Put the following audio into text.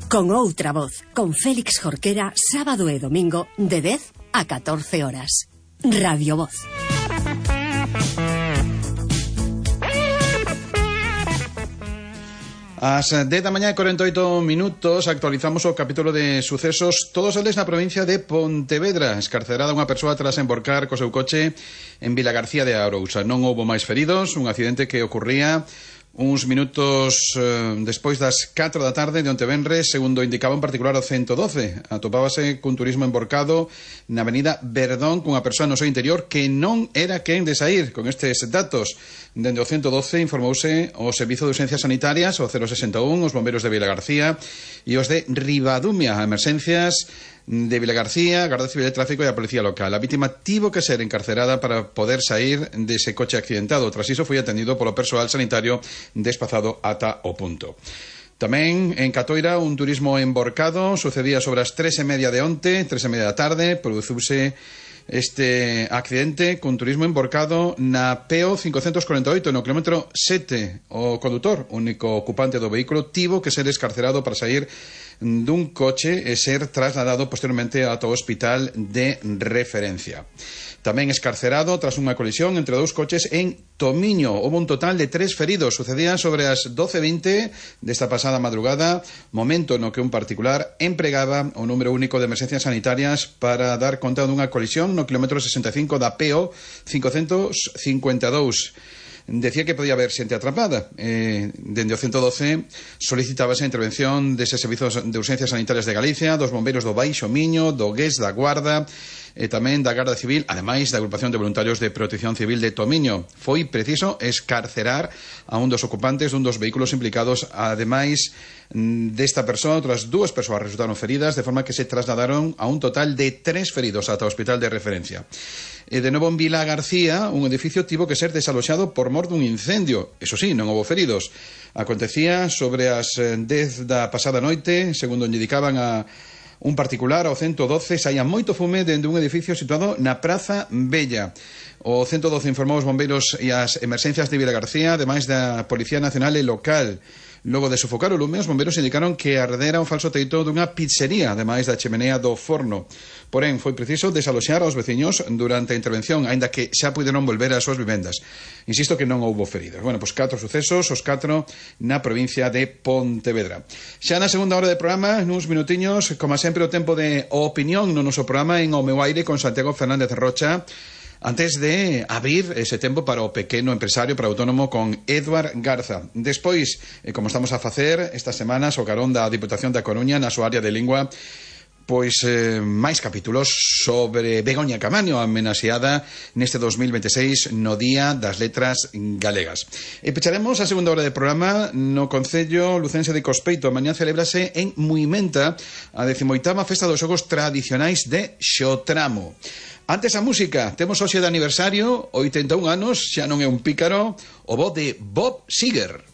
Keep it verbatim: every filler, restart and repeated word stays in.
Con outra voz, con Félix Jorquera, sábado e domingo, de dez a catorce horas. Radio Voz. Ás dez da mañá e cuarenta e oito minutos actualizamos o capítulo de sucesos, todos eles na provincia de Pontevedra. Escarcerada unha persoa tras emborcar co seu coche en Vilagarcía de Arousa. Non houbo máis feridos, un accidente que ocurría uns minutos eh, despois das catro da tarde de onte venres, segundo indicaba en particular o ciento doce. Atopábase cun turismo emborcado na avenida Verdón cunha persoa no seu interior que non era quen de sair. Con estes datos, dende o ciento doce informouse o Servizo de Urxencias Sanitarias, o cero sesenta e un, os bombeiros de Vilagarcía e os de Ribadumia, a emerxencias de Vilagarcía, Garda Civil de Tráfico e a Policía Local. A vítima tivo que ser encarcerada para poder sair dese coche accidentado. Tras iso foi atendido polo persoal sanitario despazado ata o punto. Tamén en Catoira un turismo emborcado sucedía sobre as tres e media de onte, tres e media da tarde, produciuse este accidente cun turismo emborcado na P O cincocentos cuarenta e oito no kilómetro sete. O condutor, único ocupante do vehículo, tivo que ser escarcerado para sair dun coche e ser trasladado posteriormente ata o hospital de referencia. Tamén escarcerado tras unha colisión entre dous coches en Tomiño. Houve un total de tres feridos. Sucedía sobre as doce e vinte desta pasada madrugada, momento no que un particular empregaba o número único de emerxencias sanitarias para dar conta dunha colisión no kilómetro sesenta e cinco da P O cincocentos cincuenta e dous. Decía que podía haber xente atrapada. Eh, dende o ciento doce solicitábase a intervención deses servizos de urxencias sanitarias de Galicia, dos bombeiros do Baixo Miño, do Gués, da Guarda e tamén da Garda Civil, ademais da Agrupación de Voluntarios de Protección Civil de Tomiño. Foi preciso escarcerar a un dos ocupantes dun dos vehículos implicados. Ademais desta persoa, outras dúas persoas resultaron feridas, de forma que se trasladaron a un total de tres feridos ata o hospital de referencia. E de novo en Vila García, un edificio tivo que ser desaloxado por mor dun incendio. Eso sí, non houbo feridos. Acontecía sobre as dez da pasada noite, segundo indicaban a un particular, ao ciento doce, saía moito fume dende un edificio situado na Praza Bella. O ciento doce informou os bombeiros e as emerxencias de Vila García, ademais da Policía Nacional e Local. Logo de sofocar o lume, os bombeiros indicaron que ardera un falso teito dunha pizzería, ademais da chemenea do forno. Porén, foi preciso desaloxar aos veciños durante a intervención, aínda que xa puderon volver ás súas vivendas. Insisto que non houbo feridos. Bueno, pois catro sucesos, os catro na provincia de Pontevedra. Xa na segunda hora de programa, nuns minutiños, como sempre, o tempo de opinión no noso programa en O Meu Aire con Santiago Fernández Rocha, antes de abrir ese tempo para o pequeno empresario, para o autónomo, con Eduard Garza. Despois, eh, como estamos a facer estas semanas, o carón da Diputación da Coruña na súa área de lingua, pois eh, máis capítulos sobre Begoña Camaño, amenaxeada neste dos mil veintiséis no Día das Letras Galegas. E pecharemos a segunda hora de programa no Concello Lucense de Cospeito. Mañá celébrase en Muimenta a decimoitava Festa dos Xogos Tradicionais de Xotramo. Antes a música, temos hoxe de aniversario, oitenta e un anos, xa non é un pícaro, o voz de Bob Seger.